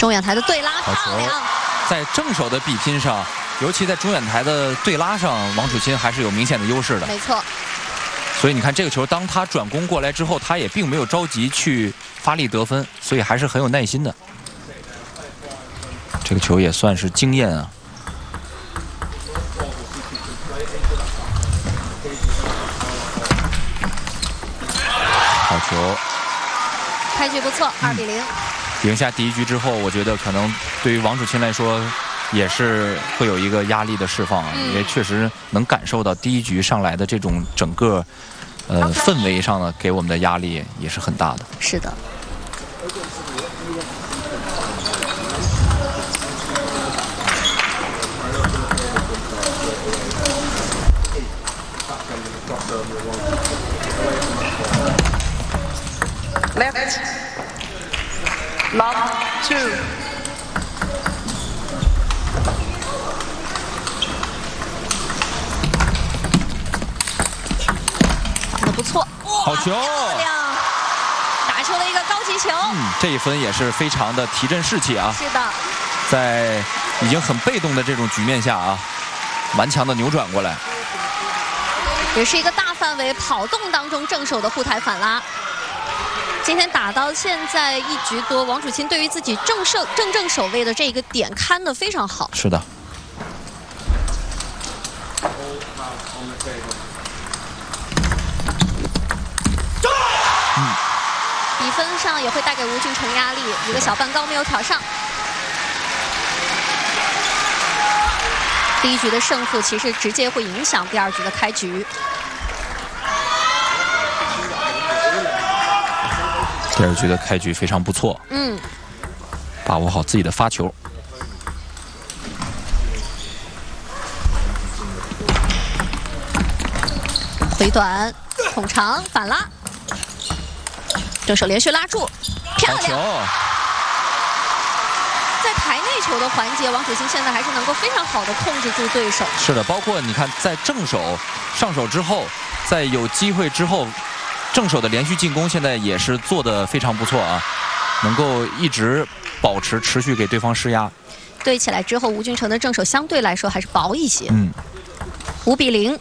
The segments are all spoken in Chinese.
中远台的对拉漂亮， 在正手的比拼上，尤其在中远台的对拉上，王楚钦还是有明显的优势的。 没错。 所以你看这个球，当他转攻过来之后，他也并没有着急去发力得分，所以还是很有耐心的。这个球也算是经验啊。好球， 开局不错，2比0。 赢下第一局之后，我觉得可能对于王楚钦来说，也是会有一个压力的释放啊，因为确实能感受到第一局上来的这种整个氛围上呢，给我们的压力也是很大的。 是的。 Left, lock 2。 打得不错， 好球， 漂亮，打出了一个高级球。 这一分也是非常的提振士气啊。 是的， 在已经很被动的这种局面下啊，顽强的扭转过来， 也是一个大范围跑动当中正手的护台反拉。今天打到现在1局多，王楚钦对于自己正手位的这个点看得非常好。 是的。 比分上也会带给吴俊成压力，一个小半高没有挑上。第一局的胜负其实直接会影响第2局的开局。 第2局的开局非常不错，把握好自己的发球。 回短，孔长反拉，正手连续拉住，漂亮！在台内球的环节，王楚钦现在还是能够非常好的控制住对手。 是的，包括你看，在正手上手之后，在有机会之后，正手的连续进攻现在也是做得非常不错啊，能够一直持续给对方施压。 对起来之后，吴俊成的正手相对来说还是薄一些。5比0。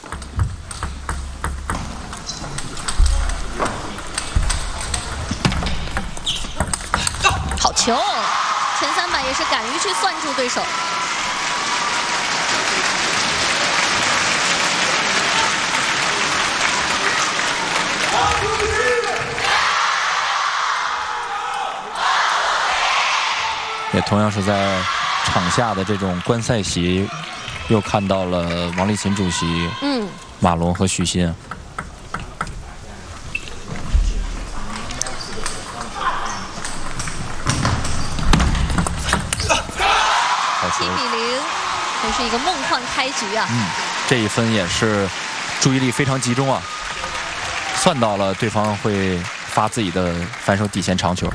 好球！前3板也是敢于去算住对手。 也同样是在场下的这种观赛席，又看到了王励勤主席、马龙和许昕。 7比0，这是一个梦幻开局啊！ 这一分也是注意力非常集中啊，算到了对方会发自己的反手底线长球。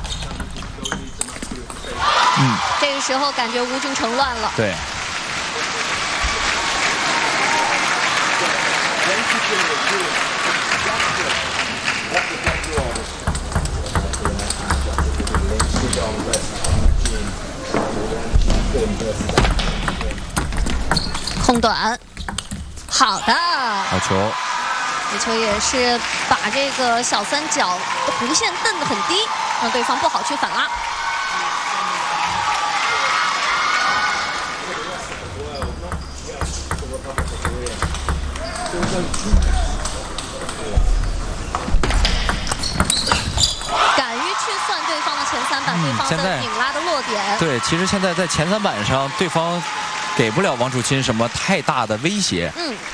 这个时候感觉吴俊成乱了。 对。 空短，好的， 好球。 这球也是把这个小三角弧线蹬得很低，让对方不好去反拉。敢于去算对方的前3板，对方的拧拉的落点。 对，其实现在在前3板上，对方给不了王楚钦什么太大的威胁。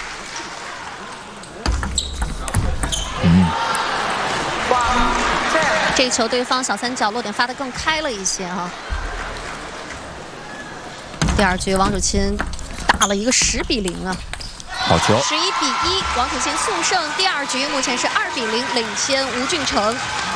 这球对方小三角落点发得更开了一些哈。第2局王楚钦打了一个10比0啊。 好球 ！11比1，王楚钦速胜。第2局目前是2比0领先吴俊成。